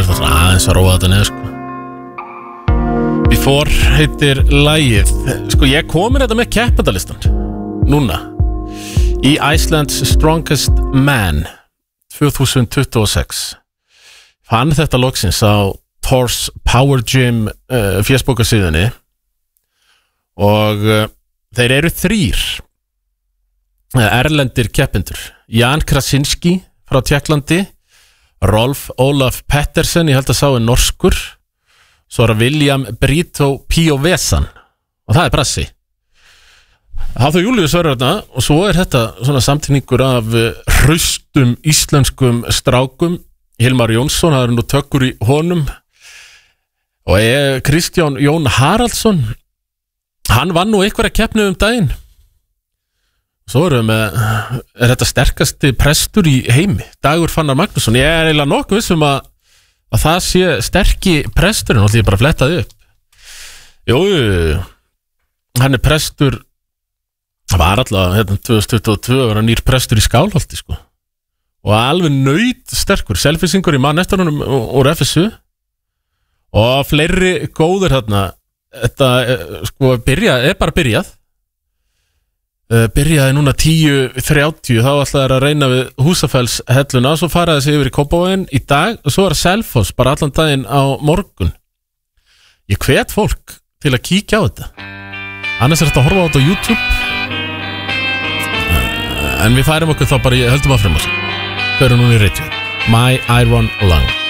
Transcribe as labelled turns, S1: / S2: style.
S1: það aðeins að róa þetta neður sko. Before heitir lagið. Sko ég komin þetta með keppendalistan núna í Iceland's Strongest Man 2026. Fann þetta loksins á Thor's Power Gym Facebook-síðunni og þeir eru 3 erlendir keppendur. Jan Krasinski frá Tékklandi, Rolf Olaf Pettersen, ég held að sá norskur, svo William Brito Piovesan og það brassi. Hafþór Júlíus verður þarna og svo þetta svona samtíningur af hraustum íslenskum strákum. Hilmar Jónsson, það nú tökkur í honum og Kristján Jón Haraldsson, hann vann nú einhverja keppni daginn. Svo erum við með þetta sterkasti prestur í heimi, Dagur Fannar Magnússon. Ég eiginlega nokkuð vissum að það sé sterki presturinn, og því ég bara flettaði upp. Jú, hann prestur, það var alltaf 2022 var hann nýr prestur í Skálholti sko. Og alveg naut sterkur, selfisingur í mann eftir honum úr FSU og fleiri góður þarna. Þetta sko byrjað. Byrjaði núna 10:30, þá ætlaði að reyna við Húsafellshelluna, svo faraði þessi yfir í Kópavoginn í dag og svo var Selfoss bara allan daginn á morgun. Ég hvet fólk til að kíkja á þetta, annars þetta að horfa á þetta á YouTube, en við færum okkur þá bara, höldum áfram þessu. Förum núna í Ritchie, My Iron Lung.